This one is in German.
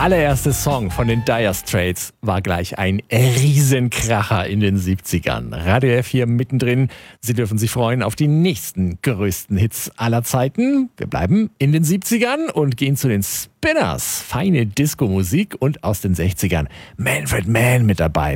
allererste Song von den Dire Straits war gleich ein Riesenkracher in den 70ern. Radio F4 mittendrin. Sie dürfen sich freuen auf die nächsten größten Hits aller Zeiten. Wir bleiben in den 70ern und gehen zu den Spinners. Feine Disco-Musik und aus den 60ern Manfred Mann mit dabei.